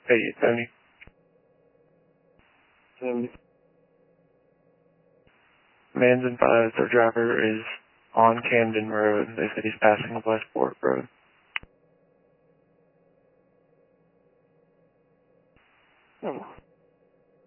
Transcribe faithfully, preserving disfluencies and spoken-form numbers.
Hey, Tony. Um, Man's advised our driver is on Camden Road. They said he's passing Westport Road. oh.